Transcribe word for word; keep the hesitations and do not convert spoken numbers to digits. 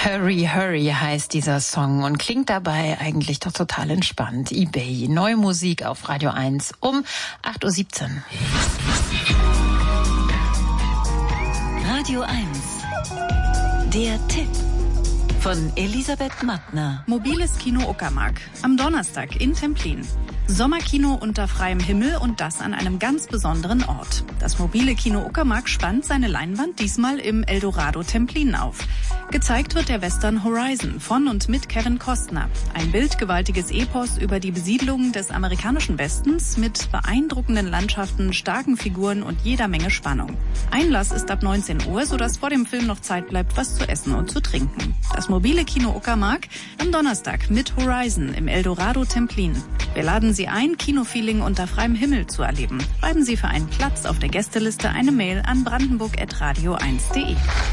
Hurry, Hurry heißt dieser Song und klingt dabei eigentlich doch total entspannt. eBay, neue Musik auf Radio eins um acht Uhr siebzehn. Radio eins, der Tipp von Elisabeth Mattner. Mobiles Kino Uckermark. Am Donnerstag in Templin. Sommerkino unter freiem Himmel und das an einem ganz besonderen Ort. Das mobile Kino Uckermark spannt seine Leinwand diesmal im Eldorado Templin auf. Gezeigt wird der Western Horizon von und mit Kevin Costner. Ein bildgewaltiges Epos über die Besiedlung des amerikanischen Westens mit beeindruckenden Landschaften, starken Figuren und jeder Menge Spannung. Einlass ist ab neunzehn Uhr, sodass vor dem Film noch Zeit bleibt, was zu essen und zu trinken. Das mobile Kino Uckermark am Donnerstag mit Horizon im Eldorado Templin. Wir laden Sie ein, Kinofeeling unter freiem Himmel zu erleben. Schreiben Sie für einen Platz auf der Gästeliste eine Mail an brandenburg at radio eins punkt de.